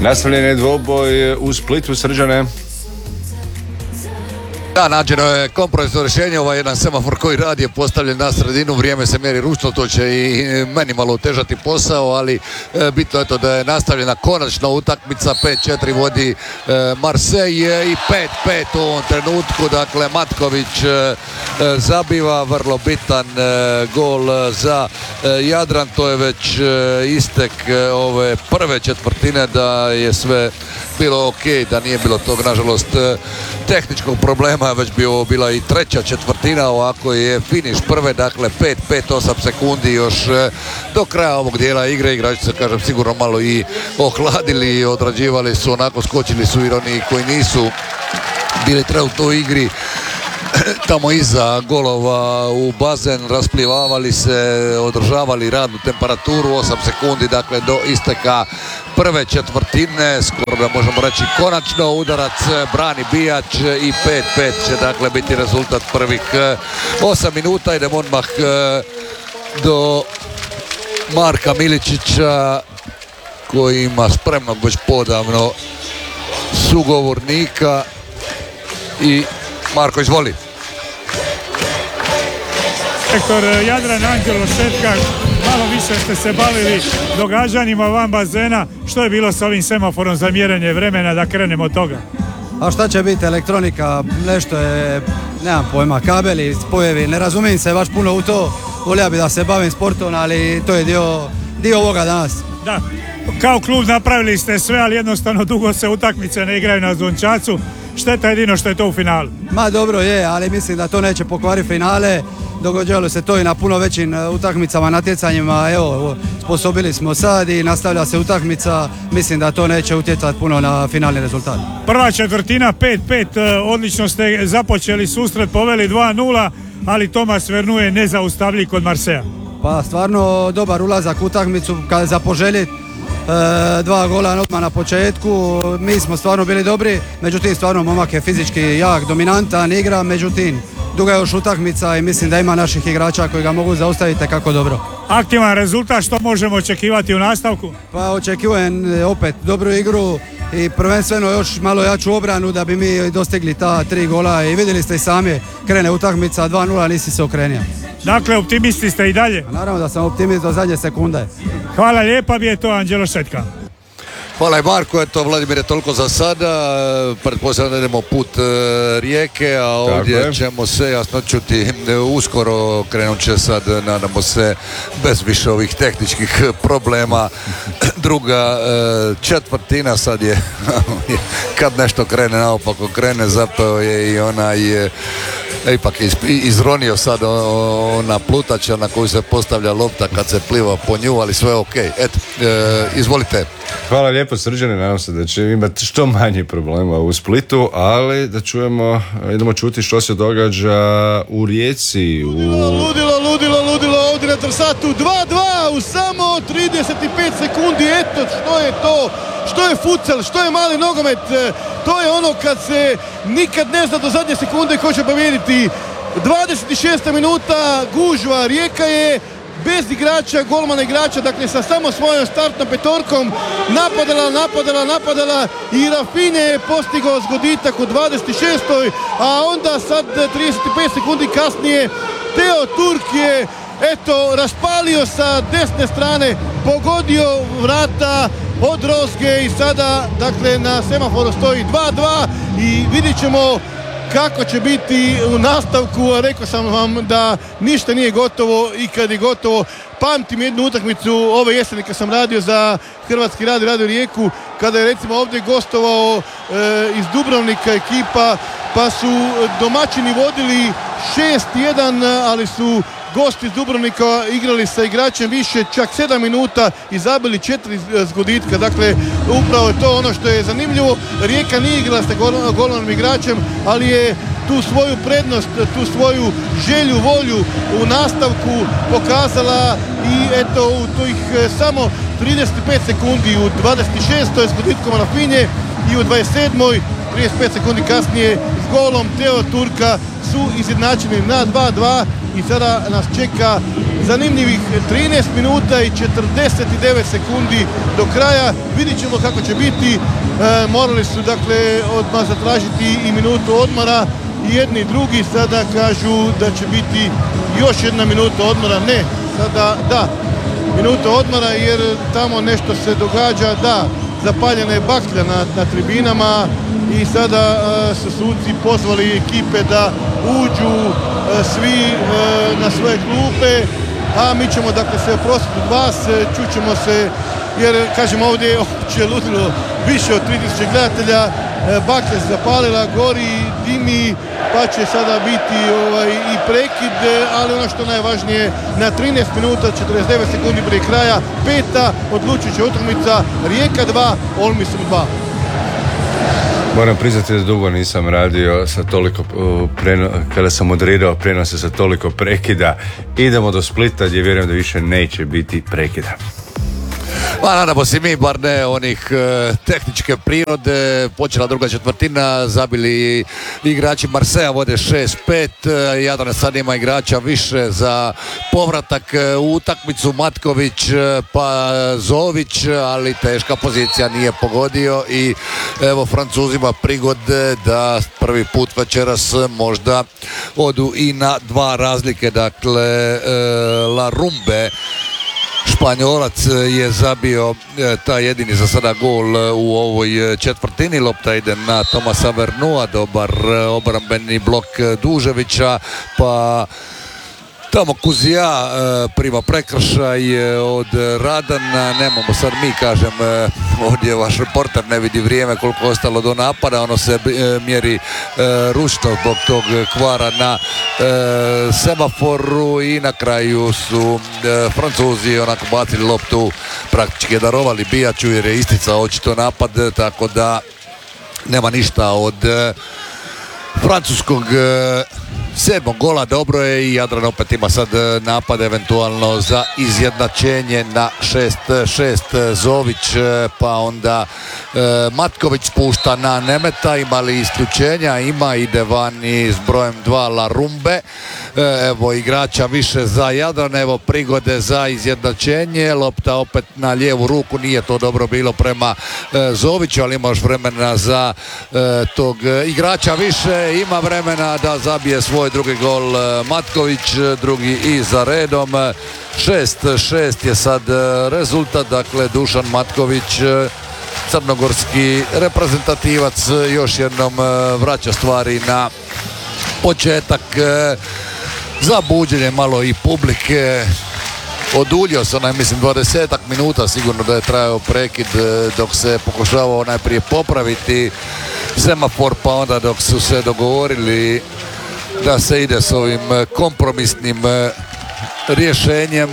Nastavljen je dvoboj u Splitu, Srđane. Da, nađeno je kompromisno rješenje, ovaj jedan semafor koji radi je postavljen na sredinu, vrijeme se mjeri ručno, to će i meni malo otežati posao, ali bitno je to da je nastavljena konačno utakmica, 5-4 vodi Marseille i 5-5 u ovom trenutku, dakle Matković zabiva vrlo bitan gol za Jadran, to je već istek ove prve četvrtine, da je sve bilo ok, da nije bilo tog nažalost tehničkog problema, već bi ovo bila i treća četvrtina, ovako je finiš prve, dakle 5-8 sekundi još do kraja ovog dijela igre. Igrači se, kažem, sigurno malo i ohladili i odrađivali su, onako skočili su jer oni koji nisu bili trenutno u igri tamo iza golova u bazen, rasplivavali se, održavali radnu temperaturu, 8 sekundi dakle do isteka prve četvrtine, skoro da možemo reći konačno udarac brani Bijač i 5-5 će dakle biti rezultat prvih 8 minuta. Idemo odmah do Marka Miličića koji ima spremnog već podavno sugovornika i Marko, izvoli. Direktor Jadran Anđelo Šetka, malo više ste se bavili događanjima van bazena. Što je bilo s ovim semaforom za mjerenje vremena, da krenemo od toga? A šta će biti, elektronika, nešto je, nemam pojma, kabeli, spojevi, ne razumijem se baš puno u to. Volio bi da se bavim sportom, ali to je dio ovoga danas. Da, kao klub napravili ste sve, ali jednostavno dugo se utakmice ne igraju na Zvončacu. Šteta jedino što je to u finalu. Ma dobro je, ali mislim da to neće pokvariti finale. Događalo se to i na puno većim utakmicama, natjecanjima. Evo, sposobili smo sad i nastavlja se utakmica. Mislim da to neće utjecati puno na finalni rezultat. Prva četvrtina 5-5, odlično ste započeli susret, poveli 2-0, ali Tomas Vernu je nezaustavljiv kod Marseja. Pa stvarno dobar ulazak u utakmicu, kada za poželjeti. 2 gola odmah na početku, mi smo stvarno bili dobri, međutim stvarno momak je fizički jak, dominantan, igra, međutim duga je još utakmica i mislim da ima naših igrača koji ga mogu zaustaviti kako dobro. Aktivan rezultat, što možemo očekivati u nastavku? Pa očekujem opet dobru igru i prvenstveno još malo jaču obranu da bi mi dostigli ta 3 gola i vidjeli ste i sami, krene utakmica 2-0, nisi se okrenio. Dakle, optimisti ste i dalje? Naravno da sam optimist do zadnje sekunde. Hvala lijepa, bi je to Anđelo Šetka. Hvala i Marko, eto Vladimir je toliko za sada, pretpostavljam da idemo put Rijeke, a ovdje ćemo se jasno čuti uskoro, krenut će sad, nadamo se, bez više ovih tehničkih problema. Druga četvrtina sad je, kad nešto krene naopako krene, zapeo je i onaj ipak izronio sad ona plutača na koju se postavlja lopta kad se pliva po nju, ali sve ok. Eto, izvolite. Hvala lijepo, Srđane, nadam se da će imati što manje problema u Splitu, ali da čujemo, idemo čuti što se događa u Rijeci. Ludilo, ovdje na Trsatu, 2-2 u samo 35 sekundi, eto što je to, što je futsal, što je mali nogomet, to je ono kad se nikad ne zna do zadnje sekunde ko će pobijediti. 26. minuta, gužva, Rijeka je bez igrača, golmana igrača, dakle sa samo svojom startnom petorkom napadala i Rafinha je postigao zgoditak u 26. a onda sad 35 sekundi kasnije Teo Turk je raspalio sa desne strane, pogodio vrata od Rozge i sada dakle na semaforu stoji 2-2 i vidit ćemo kako će biti u nastavku. Rekao sam vam da ništa nije gotovo i kad je gotovo. Pamtim jednu utakmicu ove jeseni kad sam radio za Hrvatski radio Rijeku, kada je recimo ovdje gostovao iz Dubrovnika ekipa, pa su domaćini vodili 6-1, ali su gosti iz Dubrovnika igrali sa igračem više, čak 7 minuta i zabili 4 zgoditka. Dakle, upravo je to ono što je zanimljivo. Rijeka nije igrala sa golmanom igračem, ali je tu svoju prednost, tu svoju želju, volju u nastavku pokazala i eto u tih samo 35 sekundi u 26. s zgoditkom Rafinhe i u 27. 35 sekundi kasnije s golom Teo Turka su izjednačeni na 2-2 i sada nas čeka zanimljivih 13 minuta i 49 sekundi do kraja. Vidit ćemo kako će biti. Morali su dakle odmah zatražiti i minutu odmora. I jedni i drugi sada kažu da će biti još jedna minuta odmora. Ne, sada da, minuta odmora jer tamo nešto se događa. Da, zapaljena je baklja na tribinama i sada su suci pozvali ekipe da uđu svi na svoje klupe, a mi ćemo dakle se oprostiti od vas, čućemo se jer kažem ovdje je opće ludilo više od 3000 gledatelja, baklja se zapalila, gori, dimi, pa će sada biti i prekid, ali ono što najvažnije na 13 minuta 49 sekundi prije kraja, peta odlučujuća utakmica, Rijeka 2, Olmisum 2. Moram priznati da dugo nisam radio sa toliko kada sam moderirao prenose sa toliko prekida. Idemo do Splita gdje vjerujem da više neće biti prekida. Pa nadamo se mi, bar ne onih tehničke prirode. Počela druga četvrtina, zabili igrači Marseja, vode 6-5. Jadran sad ima igrača više za povratak u utakmicu, Matković pa Zović, ali teška pozicija, nije pogodio i evo Francuzima prigode da prvi put večeras možda odu i na 2 razlike. Dakle, La Rumbe, Španjolac, je zabio taj jedini za sada gol u ovoj četvrtini. Lopta ide na Tomasa Vernua, dobar obrambeni blok Duževića, pa tamo Kuzija prima prekršaj od Radana. Nemamo sad mi, kažem, ovdje vaš reporter ne vidi vrijeme koliko je ostalo do napada, ono se mjeri ručno zbog tog kvara na semaforu i na kraju su Francuzi onako bacili loptu, praktički darovali Bijaču jer je isticao očito napad, tako da nema ništa od francuskog 7. gola. Dobro je i Jadran opet ima sad napad eventualno za izjednačenje na 6-6. Zović, pa onda Matković spušta na Nemeta, ima li isključenja? Ima, ide vani s brojem 2 La Rumbe. Evo igrača više za Jadran, evo prigode za izjednačenje, lopta opet na lijevu ruku, nije to dobro bilo prema Zoviću, ali ima još vremena za tog igrača više, ima vremena da zabije svoj drugi gol Matković, drugi i za redom. 6-6 je sad rezultat, dakle Dušan Matković, crnogorski reprezentativac, još jednom vraća stvari na početak. Za buđenje malo i publike. Oduljio se mislim 20 minuta, sigurno da je trajao prekid dok se pokušavao najprije popraviti semafor, pa onda dok su se dogovorili da se ide s ovim kompromisnim rješenjem.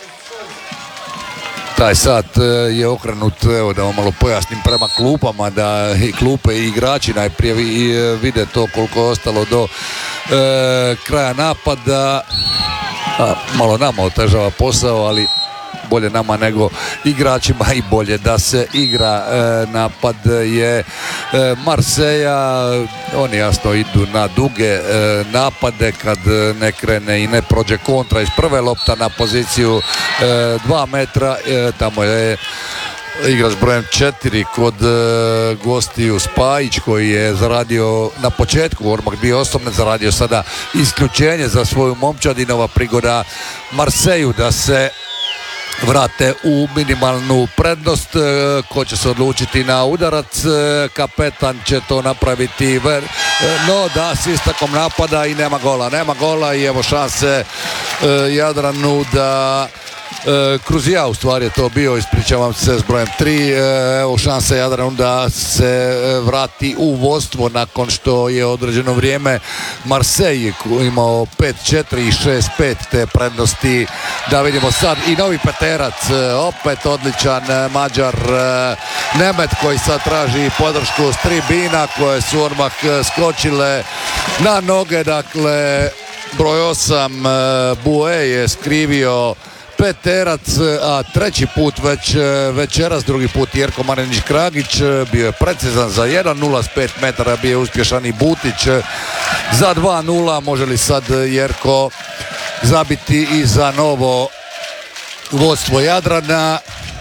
Taj sat je okrenut, evo da vam malo pojasnim, prema klupama, da i klupe i igrači najprije vide to koliko je ostalo do kraja napada. Malo nama otežava posao, ali bolje nama nego igračima i bolje da se igra. Napad je Marseja, oni jasno idu na duge napade kad ne krene i ne prođe kontra iz prve, lopta na poziciju 2 metra, tamo je igrač brojem 4 kod gostiju Spajić koji je zaradio na početku, odmah bio osobno zaradio sada isključenje za svoju momčadinova prigoda Marseju da se vrate u minimalnu prednost. Ko će se odlučiti na udarac? Kapetan će to napraviti, no da, s istakom napada i nema gola i evo šanse Jadranu da Kruzija, u stvari je to bio, ispričavam se, s brojem 3. Evo šanse Jadranu da se vrati u vodstvo nakon što je određeno vrijeme Marseille imao 5-4 i 6-5 te prednosti. Da vidimo sad i novi peterac, opet odličan Mađar Nemet koji sad traži podršku s tribina koje su odmah skočile na noge. Dakle, broj 8 Bue je skrivio peterac, a treći put večeras, drugi put Jerko Marinić-Kragić, bio je precizan za 1-0 s 5 metara, bio je uspješan i Butić za 2-0. Može li sad Jerko zabiti i za novo vodstvo Jadrana.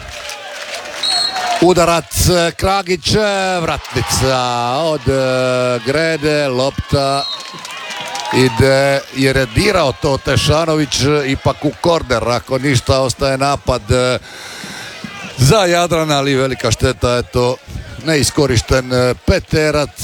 Udarac Kragić, vratnica od Grede, lopta ide jer je dirao to Tešanović ipak u korner, ako ništa ostaje napad za Jadran, ali velika šteta, eto, neiskorišten peterac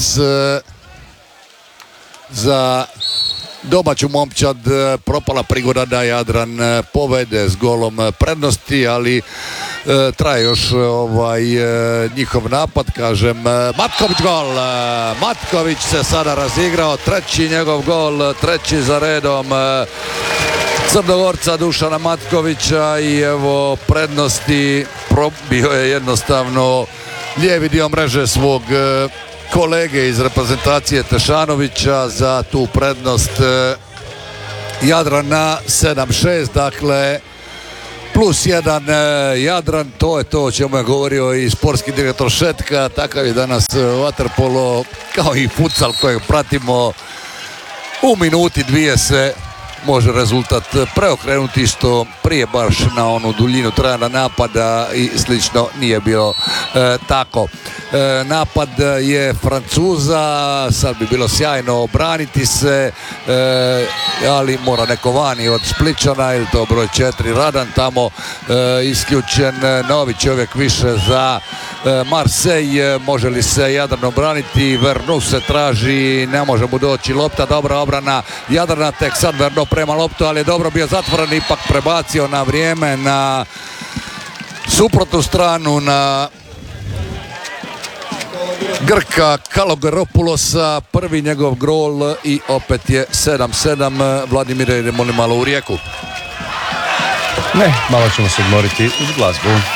za domaću momčad, propala prigoda da Jadran povede s golom prednosti, ali traje još njihov napad, kažem. Matković gol, Matković se sada razigrao, treći njegov gol, treći za redom Crnogorca Dušana Matkovića i evo prednosti, probio je jednostavno lijevi dio mreže svog kolege iz reprezentacije Tešanovića za tu prednost Jadrana 7-6, dakle plus 1 Jadran, to je to o čemu je govorio i sportski direktor Šetka, takav je danas vaterpolo kao i futsal kojeg pratimo, u minuti dvije se može rezultat preokrenuti, što prije baš na onu duljinu trajanja napada i slično nije bilo tako. Napad je Francuza, sad bi bilo sjajno obraniti se, ali mora neko vani od Spličana, ili to broj 4 Radan tamo isključen, novi čovjek više za Marseille. Može li se Jadran obraniti? Vernu se traži, ne može mu doći lopta, dobra obrana Jadrana, tek sad Verno prema loptu, ali je dobro bio zatvoren, ipak prebacio na vrijeme na suprotnu stranu, na Grka Kalogeropulosa, prvi njegov gol i opet je 7-7. Vladimire, idemo li malo u Rijeku? Ne, malo ćemo se odmoriti uz glazbu.